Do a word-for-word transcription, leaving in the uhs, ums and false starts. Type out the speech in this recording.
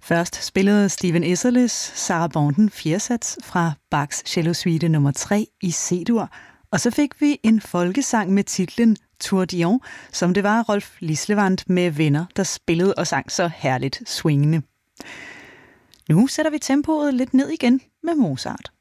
Først spillede Stephen Isserlis Sarah Bonden firesats fra Bachs cello suite nummer tre i C-dur, og så fik vi en folkesang med titlen Tourbillon, som det var Rolf Lislevand med venner, der spillede og sang så herligt swingende. Nu sætter vi tempoet lidt ned igen med Mozart.